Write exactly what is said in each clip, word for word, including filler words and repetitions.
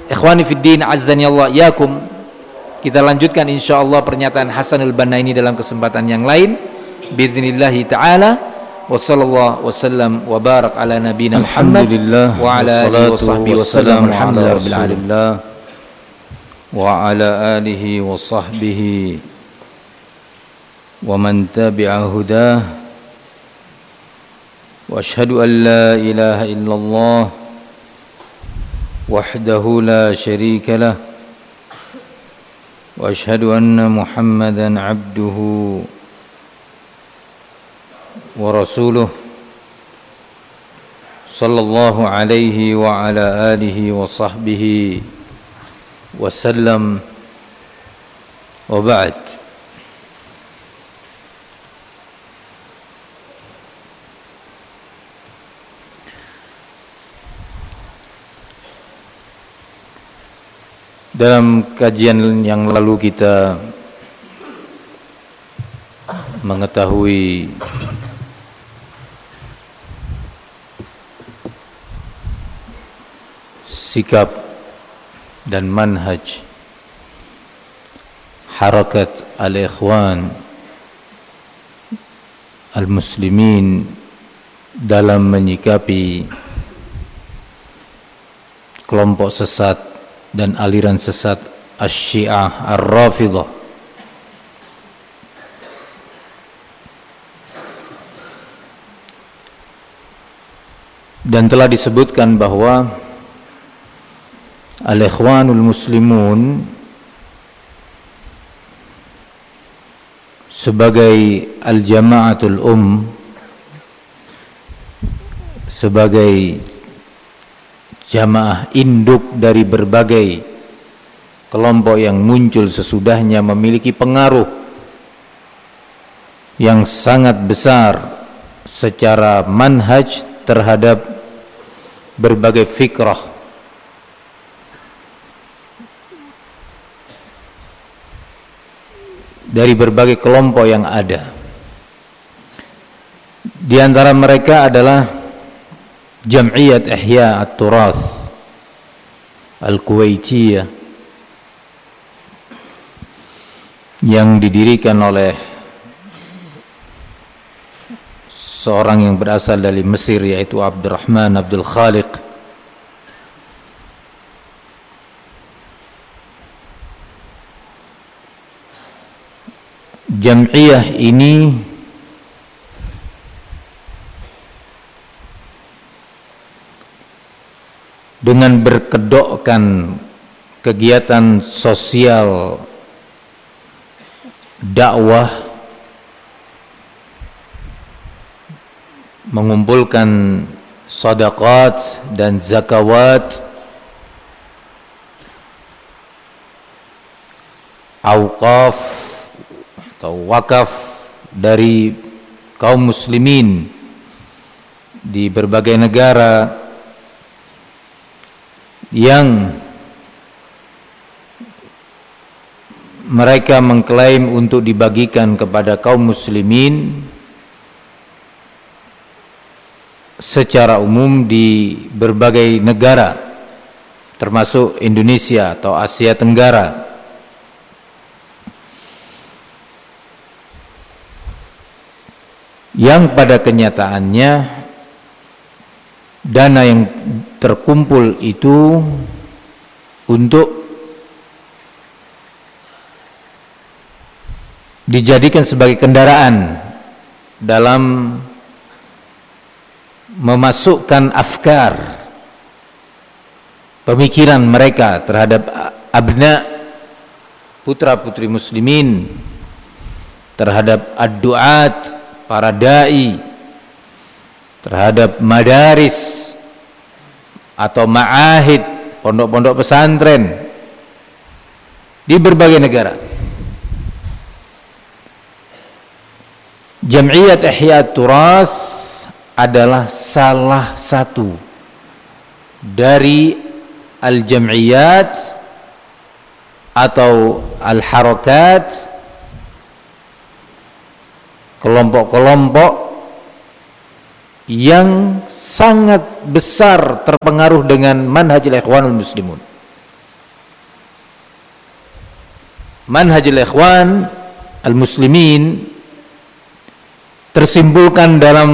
Ikhwani fid din, azzani Allah yakum. Kita lanjutkan insyaallah pernyataan Hasanul Banna ini dalam kesempatan yang lain biidznillah taala. Wa sallallahu wasallam wa barak ala nabiyina Muhammad wa ala alihi washabbihi wasallam. Alhamdulillahirabbil alamin. Wa ala alihi wa sahbihi wa man tabi'a hudah. Wa asyhadu an la ilaha illallah wahdahu la syarika lah. Wa asyhadu anna Muhammadan abduhu wa rasuluh sallallahu alaihi wa ala alihi wa sahbihi wa sallam. Wa ba'd. Dalam kajian yang lalu kita mengetahui sikap dan manhaj harakat al-ikhwan al-muslimin dalam menyikapi kelompok sesat dan aliran sesat Asy-Syiah Ar-Rafidhah. Dan telah disebutkan bahwa al-ikhwanul muslimun sebagai al-jama'atul um, sebagai jamaah induk dari berbagai kelompok yang muncul sesudahnya, memiliki pengaruh yang sangat besar secara manhaj terhadap berbagai fikrah dari berbagai kelompok yang ada. Di antara mereka adalah Jam'iyat Ihya At-Turath Al-Kuwaitiyah yang didirikan oleh seorang yang berasal dari Mesir, yaitu Abdurrahman Abdul Khaliq. Jam'iyah ini dengan berkedokkan kegiatan sosial dakwah, mengumpulkan sedekah dan zakawat, auqaf atau wakaf dari kaum muslimin di berbagai negara yang mereka mengklaim untuk dibagikan kepada kaum muslimin secara umum di berbagai negara termasuk Indonesia atau Asia Tenggara. Yang pada kenyataannya dana yang terkumpul itu untuk dijadikan sebagai kendaraan dalam memasukkan afkar, pemikiran mereka terhadap abna, putra-putri muslimin, terhadap ad-du'at, para da'i, terhadap madaris atau ma'ahid, pondok-pondok pesantren di berbagai negara. Jam'iyat Ihya At-Turath adalah salah satu dari al-jam'iyat atau al-harakat, kelompok-kelompok yang sangat besar terpengaruh dengan manhajul ikhwanul muslimun. manhajul ikhwan al-muslimin tersimpulkan dalam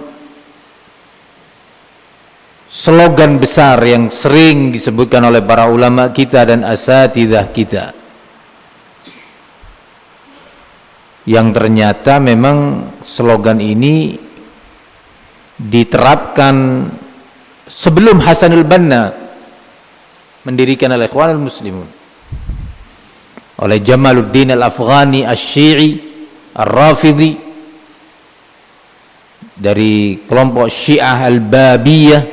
slogan besar yang sering disebutkan oleh para ulama kita dan asatidzah kita, yang ternyata memang slogan ini diterapkan sebelum Hasanul Banna mendirikan al-Ikhwanul Muslimun, oleh Jamaluddin al-Afghani asy-Syi'i ar-Rafidhi dari kelompok Syiah al-Babiyah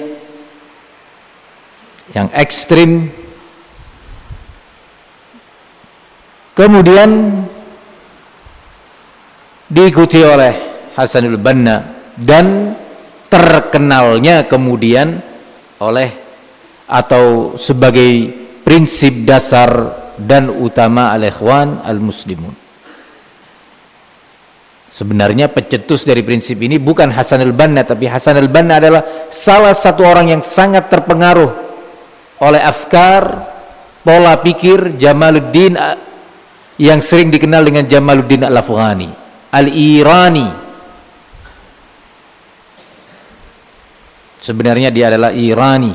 yang ekstrim. Kemudian diikuti oleh Hasanul Banna dan terkenalnya kemudian oleh atau sebagai prinsip dasar dan utama al-Ikhwan al-Muslimun. Sebenarnya pencetus dari prinsip ini bukan Hasanul Banna, tapi Hasanul Banna adalah salah satu orang yang sangat terpengaruh oleh afkar, pola pikir Jamaluddin yang sering dikenal dengan Jamaluddin al-Afghani al-Irani. Sebenarnya dia adalah Irani.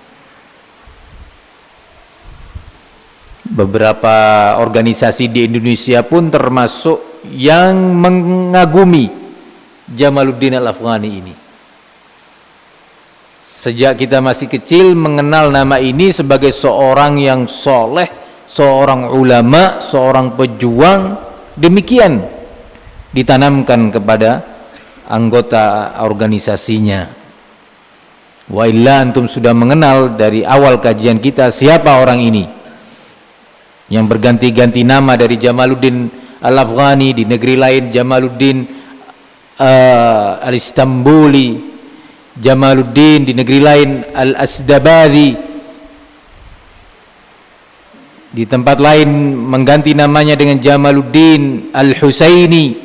Beberapa organisasi di Indonesia pun termasuk yang mengagumi Jamaluddin al-Afghani ini. Sejak kita masih kecil mengenal nama ini sebagai seorang yang soleh, seorang ulama, seorang pejuang. Demikian ditanamkan kepada anggota organisasinya. Wa illa antum sudah mengenal dari awal kajian kita siapa orang ini yang berganti-ganti nama, dari Jamaluddin al-Afghani di negeri lain Jamaluddin uh, al-Istanbuli, Jamaluddin di negeri lain al-Asdabadi, di tempat lain mengganti namanya dengan Jamaluddin al-Husaini.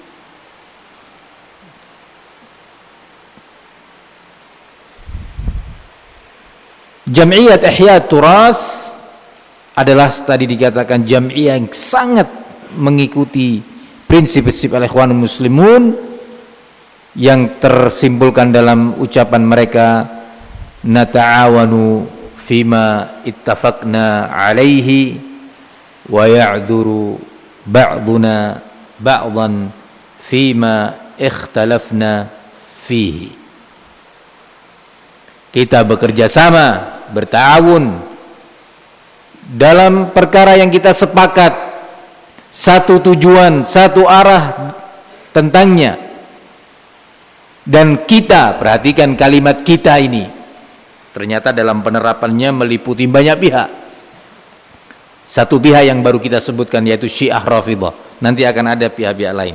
Jam'iyat Ihya Turas adalah tadi dikatakan jam'iyah yang sangat mengikuti prinsip-prinsip al-Ikhwanul Muslimun yang tersimpulkan dalam ucapan mereka, nata'awanu fima ittafaqna alaihi wa ya'dzuru ba'duna ba'dhan fima ikhtalafna fihi. Kita bekerja sama, bertawun dalam perkara yang kita sepakat, satu tujuan, satu arah tentangnya. Dan kita, perhatikan kalimat kita ini, ternyata dalam penerapannya meliputi banyak pihak. Satu pihak yang baru kita sebutkan yaitu Syiah Rafidhah. Nanti akan ada pihak-pihak lain.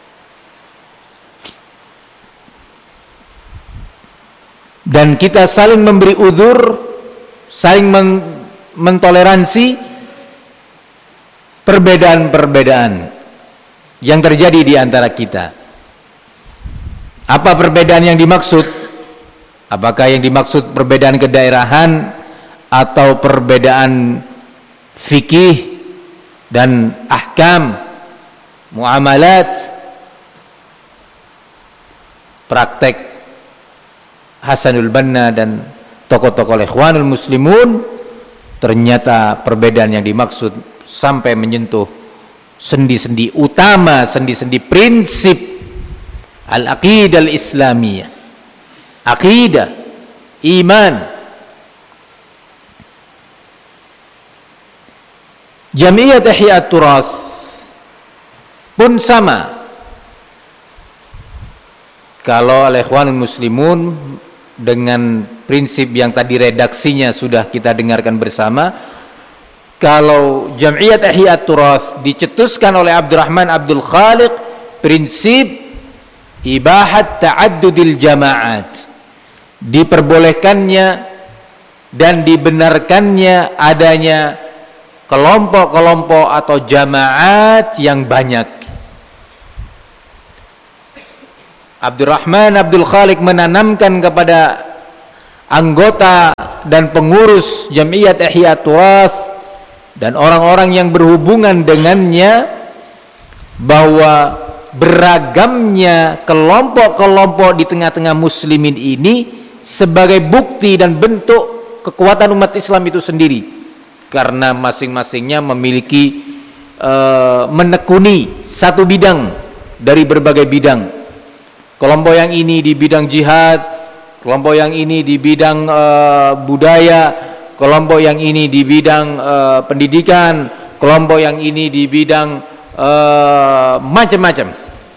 Dan kita saling memberi uzur, saling men mentoleransi perbedaan-perbedaan yang terjadi di antara kita. Apa perbedaan yang dimaksud? Apakah yang dimaksud perbedaan kedaerahan atau perbedaan fikih dan ahkam, muamalat, praktek Hasanul Banna dan tokoh-tokoh Ikhwanul Muslimun? Ternyata perbedaan yang dimaksud sampai menyentuh sendi-sendi utama, sendi-sendi prinsip al-aqidah al-islamiyah, aqidah, iman. Jam'iyat Ihya Turas pun sama. Kalau al-Ikhwanul Muslimun dengan prinsip yang tadi redaksinya sudah kita dengarkan bersama, kalau Jam'iyat Ihya Turas dicetuskan oleh Abdurrahman Abdul Khaliq, prinsip ibahat ta'addudil jama'at, diperbolehkannya dan dibenarkannya adanya kelompok-kelompok atau jamaat yang banyak. Abdurrahman Abdul Khaliq menanamkan kepada anggota dan pengurus Jam'iyat Ihya Turas dan orang-orang yang berhubungan dengannya, bahwa beragamnya kelompok-kelompok di tengah-tengah muslimin ini sebagai bukti dan bentuk kekuatan umat Islam itu sendiri, karena masing-masingnya memiliki uh, menekuni satu bidang dari berbagai bidang. Kelompok yang ini di bidang jihad, kelompok yang ini di bidang uh, budaya, kelompok yang ini di bidang uh, pendidikan, kelompok yang ini di bidang uh, macam-macam.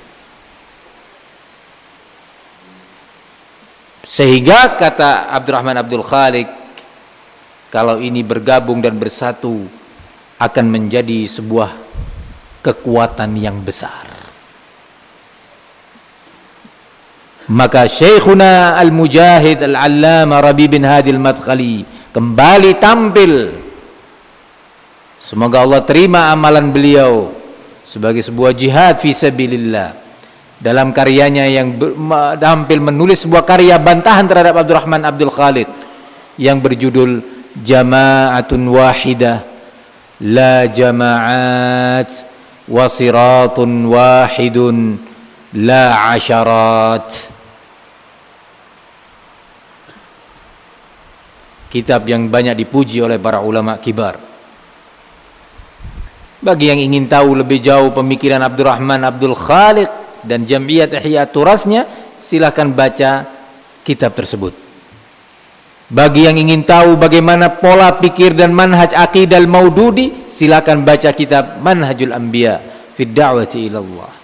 Sehingga kata Abdurrahman Abdul Khaliq, kalau ini bergabung dan bersatu akan menjadi sebuah kekuatan yang besar. Maka Syekhuna Al-Mujahid Al-Allama Rabi bin Hadi Al-Madkhali kembali tampil, semoga Allah terima amalan beliau sebagai sebuah jihad fi sabilillah, dalam karyanya yang tampil menulis sebuah karya bantahan terhadap Abdurrahman Abdul Khaliq yang berjudul Jama'atun Wahidah La Jama'at wa Siratun Wahidun La Asharat. Kitab yang banyak dipuji oleh para ulama kibar. Bagi yang ingin tahu lebih jauh pemikiran Abdurrahman Abdul Khaliq dan Jam'iyat Ihya Turasnya, silahkan baca kitab tersebut. Bagi yang ingin tahu bagaimana pola pikir dan manhaj aqidah al-Maududi, silahkan baca kitab Manhajul Anbiya fi Da'wati ila Allah.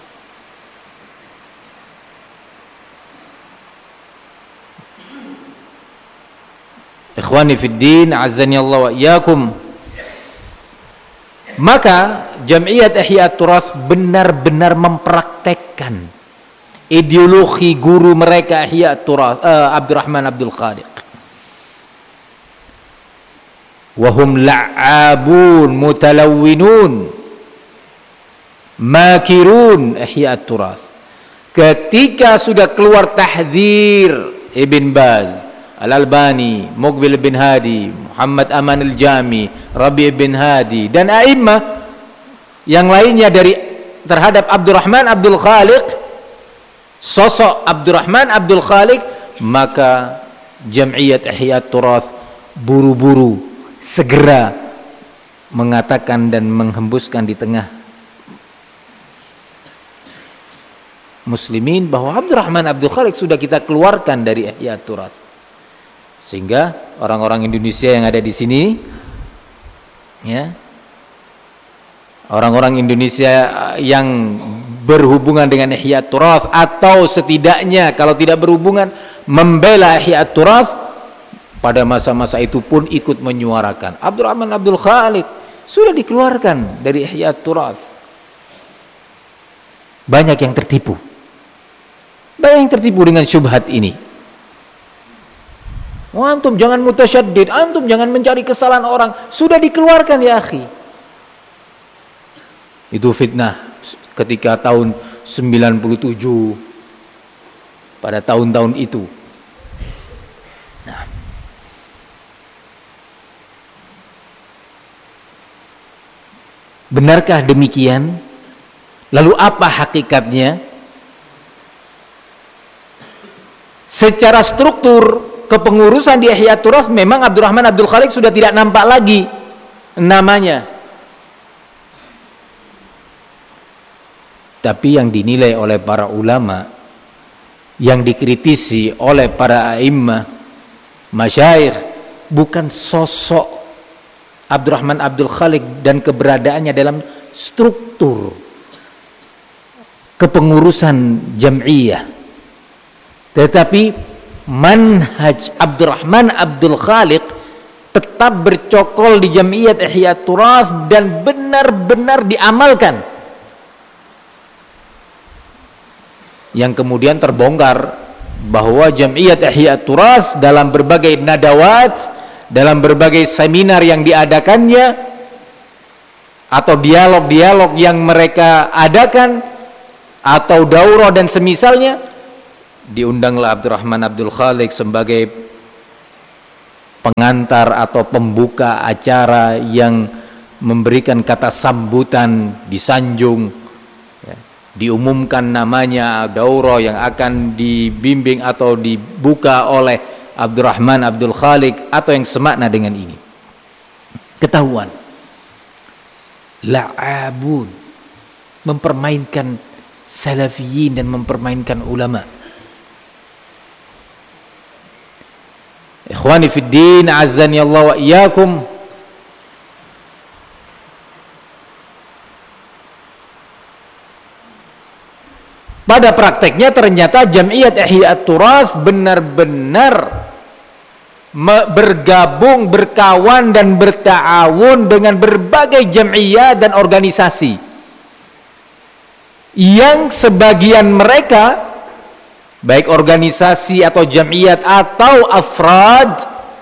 Ikhwani fid din, azzani Allah wa iyyakum. Maka Jam'iyat Ihya Turath benar-benar mempraktekkan ideologi guru mereka Ihya Turath, uh, Abdurrahman Abdul Khaliq. Wahum la'abun mutalawwinun makirun Ihya Turath. Ketika sudah keluar tahdzir Ibn Baz, Al-Albani, Muqbil bin Hadi, Muhammad Aman Al-Jami, Rabi' bin Hadi, dan a'immah yang lainnya dari terhadap Abdurrahman Abdul Khaliq, sosok Abdurrahman Abdul Khaliq, maka Jam'iyat Ihya Turath buru-buru segera mengatakan dan menghembuskan di tengah muslimin bahwa Abdurrahman Abdul Khaliq sudah kita keluarkan dari Ihya Turath. Sehingga orang-orang Indonesia yang ada di sini, ya, orang-orang Indonesia yang berhubungan dengan Ihya Turath, atau setidaknya kalau tidak berhubungan membela Ihya Turath, pada masa-masa itu pun ikut menyuarakan Abdurrahman Abdul Khaliq sudah dikeluarkan dari Ihya Turath. Banyak yang tertipu, banyak yang tertipu dengan syubhat ini. Oh, antum jangan mutasyaddid, antum jangan mencari kesalahan orang, sudah dikeluarkan ya akhi. Itu fitnah ketika tahun sembilan puluh tujuh, pada tahun-tahun itu. Nah, benarkah demikian? Lalu apa hakikatnya? Secara struktur kepengurusan di Ihya Turath memang Abdurrahman Abdul Khaliq sudah tidak nampak lagi namanya. Tapi yang dinilai oleh para ulama, yang dikritisi oleh para a'immah, masyayikh, bukan sosok Abdurrahman Abdul Khaliq dan keberadaannya dalam struktur kepengurusan jam'iyah, tetapi manhaj Abdurrahman Abdul Khaliq tetap bercokol di Jam'iyat Ihya Turath dan benar-benar diamalkan, yang kemudian terbongkar bahwa Jam'iyat Ihya Turath dalam berbagai nadawat, dalam berbagai seminar yang diadakannya atau dialog-dialog yang mereka adakan atau daurah dan semisalnya, diundanglah Abdurrahman Abdul Khaliq sebagai pengantar atau pembuka acara yang memberikan kata sambutan, disanjung, ya, diumumkan namanya daurah yang akan dibimbing atau dibuka oleh Abdurrahman Abdul Khaliq atau yang semakna dengan ini. Ketahuan la'abun, mempermainkan salafiyin dan mempermainkan ulama. Ikhwani fid din, azzani Allah wa iyyakum. Pada prakteknya ternyata Jam'iyat Ihya'ut Turas benar-benar bergabung, berkawan dan berta'awun dengan berbagai jam'iyah dan organisasi yang sebagian mereka, baik organisasi atau jam'iyat atau afrad,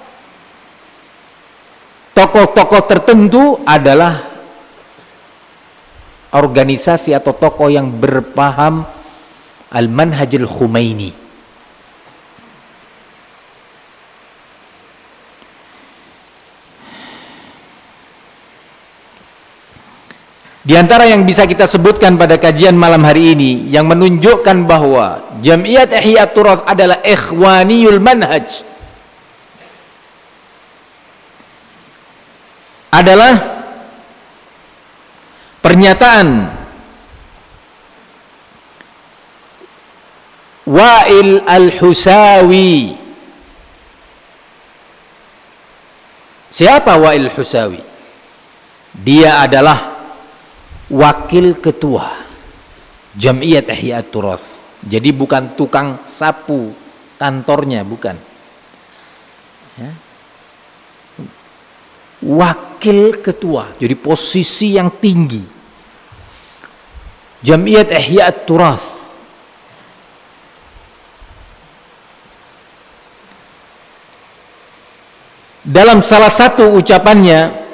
tokoh-tokoh tertentu adalah organisasi atau tokoh yang berpaham al-manhajul Khumaini. Di antara yang bisa kita sebutkan pada kajian malam hari ini yang menunjukkan bahwa Jam'iyat Ihya'ut Turas adalah ikhwaniyul manhaj adalah pernyataan Wa'il Al-Husawi. Siapa Wa'il Al-Husawi? Dia adalah wakil ketua Jam'iyat Ihya'ut Turas. Jadi bukan tukang sapu kantornya, bukan ya. Wakil ketua, jadi posisi yang tinggi Jam'iyat Ihya'ut Turas. Dalam salah satu ucapannya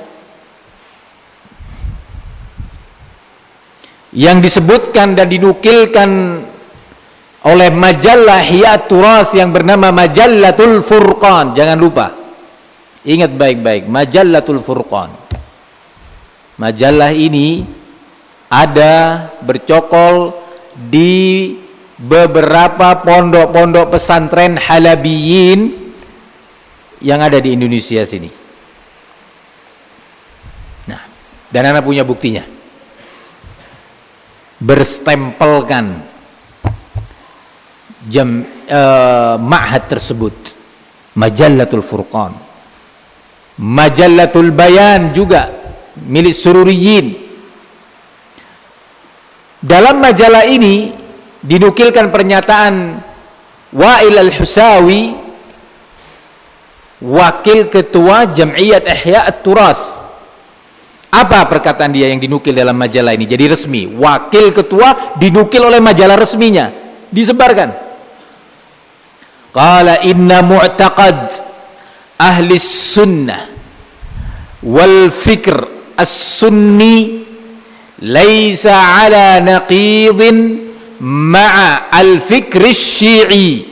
yang disebutkan dan dinukilkan oleh majalah Ihya'ut Turas yang bernama Majallatul Furqan, jangan lupa, ingat baik-baik, Majallatul Furqan. Majalah ini ada bercokol di beberapa pondok-pondok pesantren Halabiyin yang ada di Indonesia sini. Nah, dan anak punya buktinya. Berstempelkan jam uh, ma'had tersebut Majallatul Furqan. Majallatul Bayan juga milik Sururiyin. Dalam majalah ini dinukilkan pernyataan Wa'il Al-Husawi, wakil ketua Jam'iyat Ihya'ut Turas. Apa perkataan dia yang dinukil dalam majalah ini? Jadi resmi, wakil ketua dinukil oleh majalah resminya, disebarkan. Qala inna mu'taqad ahli sunnah wal fikr as-sunni laysa ala naqidin ma'a al-fikr as-syi'i.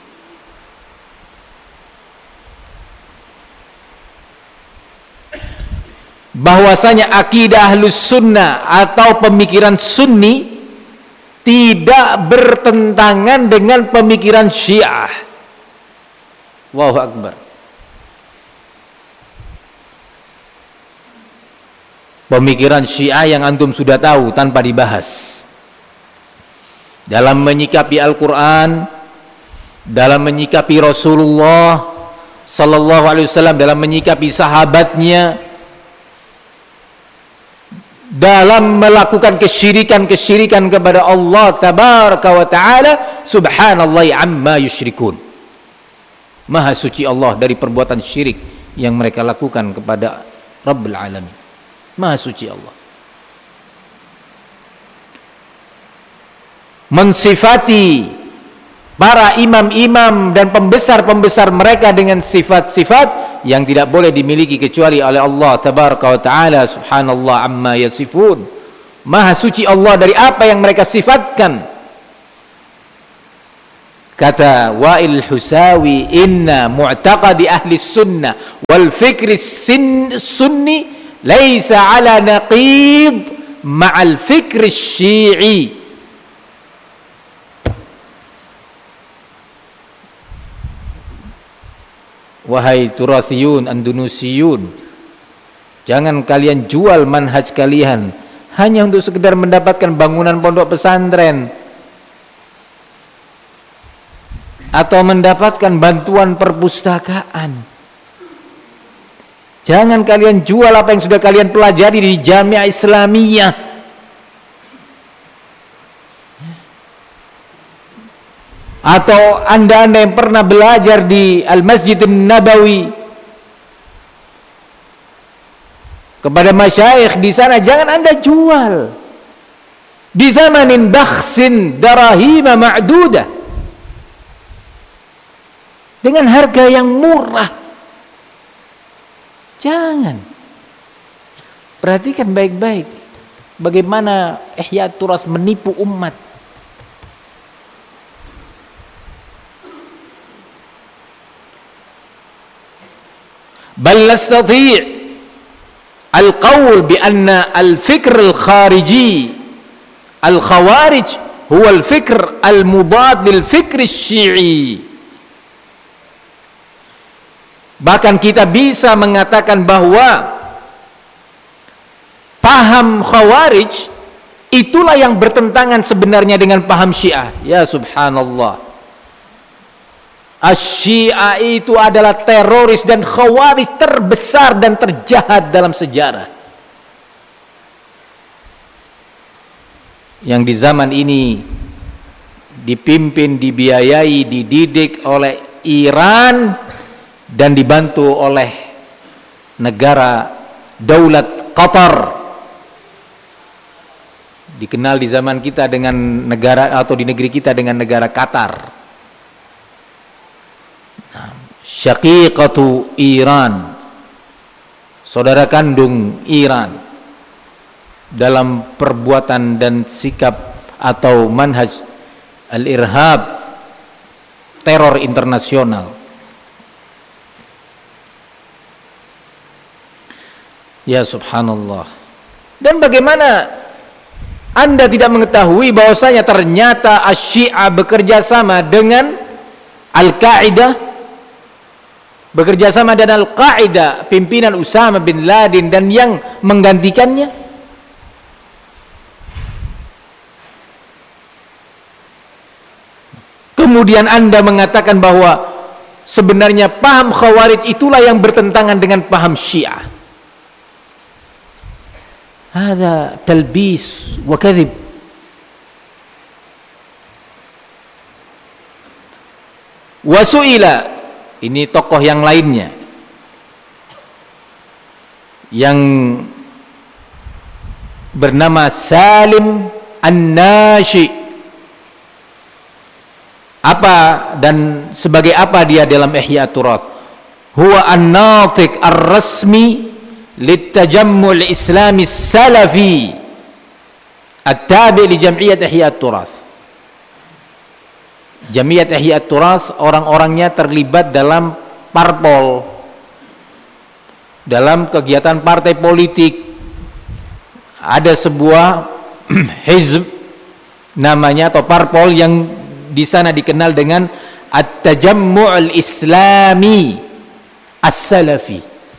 Bahwasanya akidah ahlus sunnah atau pemikiran sunni tidak bertentangan dengan pemikiran syiah. Allahu Akbar. Pemikiran syiah yang antum sudah tahu tanpa dibahas, dalam menyikapi Al-Quran, dalam menyikapi Rasulullah Sallallahu Alaihi Wasallam, dalam menyikapi sahabatnya, dalam melakukan kesyirikan-kesyirikan kepada Allah Tabaraka wa Ta'ala. Subhanallah amma yusyrikun. Maha suci Allah dari perbuatan syirik yang mereka lakukan kepada Rabbul Alamin. Maha suci Allah. Mensifati para imam-imam dan pembesar-pembesar mereka dengan sifat-sifat yang tidak boleh dimiliki kecuali oleh Allah Tabaraka wa Ta'ala. Subhanallah amma yasifun. Maha suci Allah dari apa yang mereka sifatkan. Kata Wa'il Husawi, inna mu'taqadi ahli sunnah wal fikri sunni laisa ala naqid ma'al fikr syi'i. Wahai turathiyun andunusiyun, jangan kalian jual manhaj kalian hanya untuk sekedar mendapatkan bangunan pondok pesantren atau mendapatkan bantuan perpustakaan. Jangan kalian jual apa yang sudah kalian pelajari di Jamiah Islamiyah. Atau anda-anda yang pernah belajar di Al-Masjid An-Nabawi kepada masyayikh di sana, jangan anda jual bi thamanin bakhsin darahima ma'dudah, dengan harga yang murah. Jangan. Perhatikan baik-baik bagaimana Ihya Turath menipu umat. Bal nastati' al-qawl bi anna al-fikr al-khariji al-khawarij huwa al-fikr al-mudad lil-fikr asy-syi'i. Bahkan kita bisa mengatakan bahwa paham khawarij itulah yang bertentangan sebenarnya dengan paham Syiah. Ya subhanallah. Asy-Syiah itu adalah teroris dan khawarij terbesar dan terjahat dalam sejarah. Yang di zaman ini dipimpin, dibiayai, dididik oleh Iran dan dibantu oleh negara Daulat Qatar. Dikenal di zaman kita dengan negara atau di negeri kita dengan negara Qatar. Syaqiqatu Iran, saudara kandung Iran dalam perbuatan dan sikap atau manhaj al-irhab, teror internasional. Ya subhanallah. Dan bagaimana anda tidak mengetahui bahwasanya ternyata Asy-Syiah bekerja sama dengan Al-Qaeda, bekerja sama dengan Al-Qaeda, pimpinan Usama bin Laden dan yang menggantikannya. Kemudian anda mengatakan bahwa sebenarnya paham Khawarij itulah yang bertentangan dengan paham Syiah. Hada talbis wa kadhib. Wa su'ila, ini tokoh yang lainnya yang bernama Salim An-Nashi. Apa dan sebagai apa dia dalam Ihya Turath? Huwa an-natiq ar-rasmi litajammu' al-islami salafi at-tabi' li Jam'iyyah Ihya Turath. Jam'iyyah Ihya Turath orang-orangnya terlibat dalam parpol, dalam kegiatan partai politik. Ada sebuah hizb namanya atau parpol yang di sana dikenal dengan At-Tajammu' al-Islami As-Salafi.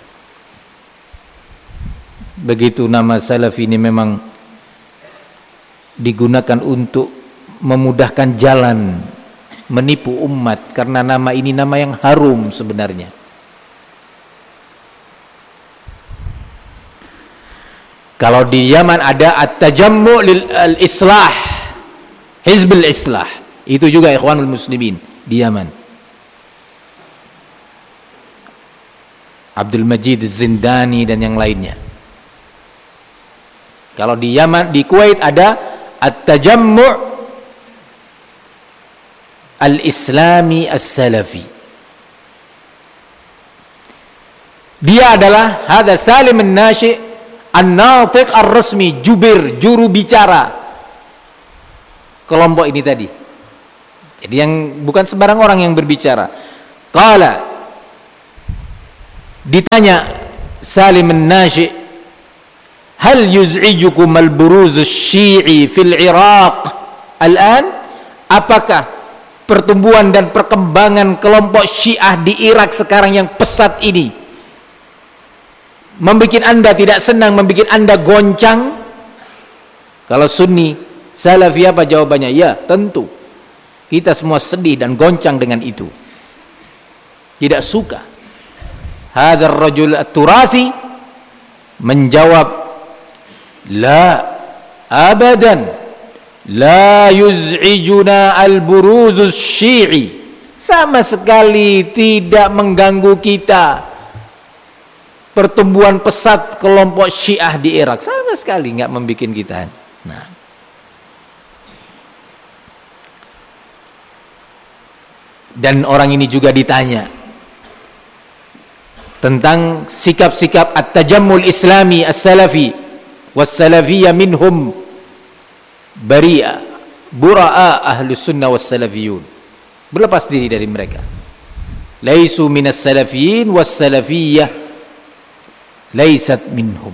Begitu nama Salafi ini memang digunakan untuk memudahkan jalan menipu umat, karena nama ini nama yang harum sebenarnya. Kalau di Yaman ada At-Tajammu' lil-Islah, Hizbul Islah, itu juga Ikhwanul Muslimin di Yaman. Abdul Majid Az-Zindani dan yang lainnya. Kalau di Yaman, di Kuwait ada At-Tajammu' Al-Islami As-Salafi. Dia adalah hada Salim An-Nashi An-Natiq Ar-Rasmi, jubir, juru bicara kelompok ini tadi. Jadi yang bukan sembarang orang yang berbicara. Qala, ditanya Salim An-Nashi hal yuz'ijukum al-buruz asy-syi'i fil Iraq al-an? Apakah pertumbuhan dan perkembangan kelompok Syiah di Irak sekarang yang pesat ini membuat Anda tidak senang, membuat Anda goncang? Kalau Sunni, Salafi apa jawabannya? Ya, tentu. Kita semua sedih dan goncang dengan itu. Tidak suka. Hadzal rajul at-turathi menjawab, la abadan la yuz'ijuna al-buruzus syi'i. Sama sekali tidak mengganggu kita pertumbuhan pesat kelompok Syiah di Irak. Sama sekali nggak membuat kita. Nah, dan orang ini juga ditanya tentang sikap-sikap at-tajammul islami as-salafi was-salafiyya minhum bari'a bura'a ahlus sunnah was-salafiyun, berlepas diri dari mereka. Laisu minas salafiyin was-salafiyyah laisat minhum.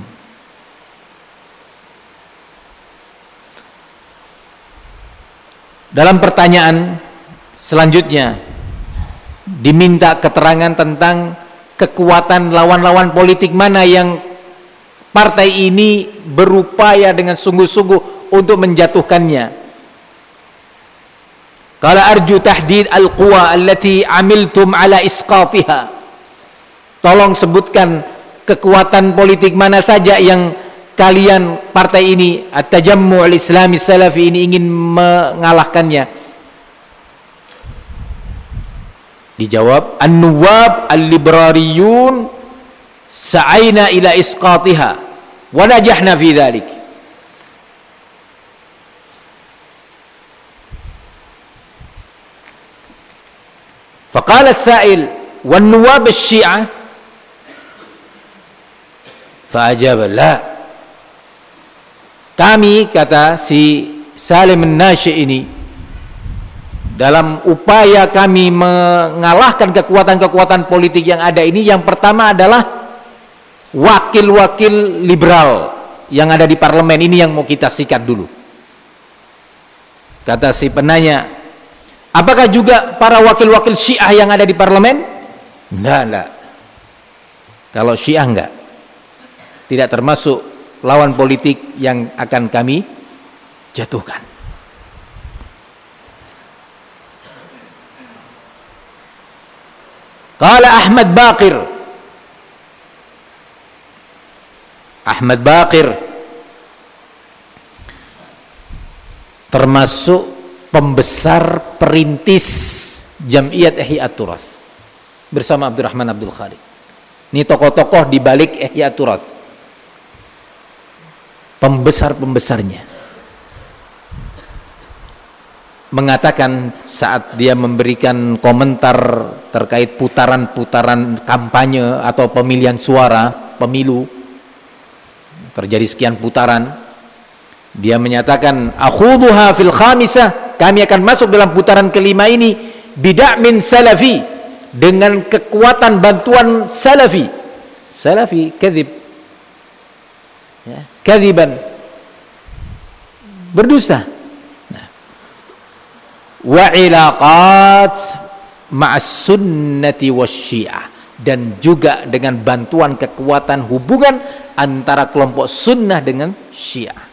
Dalam pertanyaan selanjutnya diminta keterangan tentang kekuatan lawan-lawan politik mana yang partai ini berupaya dengan sungguh-sungguh untuk menjatuhkannya. Qala arju tahdid al-quwa allati amiltum ala isqatiha. Tolong sebutkan kekuatan politik mana saja yang kalian partai ini at-tajammu' al-islami salafi ini ingin mengalahkannya. Dijawab, an-nuwab al-librariyun sa'aina ila isqatiha wa najahna fi dhalik. Faqala as-sa'il wan-nuwab asy-syi'ah fa'ajaba la. Kami, kata si Salim an-Nasyi ini, dalam upaya kami mengalahkan kekuatan-kekuatan politik yang ada ini, yang pertama adalah wakil-wakil liberal yang ada di parlemen ini yang mau kita sikat dulu. Kata si penanya, apakah juga para wakil-wakil Syiah yang ada di parlemen? Enggak, enggak. Kalau Syiah enggak, tidak termasuk lawan politik yang akan kami jatuhkan. Qala Ahmad Baqir. Ahmad Baqir termasuk pembesar perintis Jam'iyat Ihya Turath bersama Abdurrahman Abdul Khaliq. Ini tokoh-tokoh di balik Ihya Turath, pembesar-pembesarnya, mengatakan saat dia memberikan komentar terkait putaran-putaran kampanye atau pemilihan suara pemilu, terjadi sekian putaran, dia menyatakan akhudhuha fil khamisah, kami akan masuk dalam putaran kelima ini bid'amin salafi, dengan kekuatan bantuan salafi. Salafi kadzib, ya, kadziban, berdusta. Nah, wa ilaqat ma'as sunnati wasyiah, dan juga dengan bantuan kekuatan hubungan antara kelompok sunnah dengan Syiah.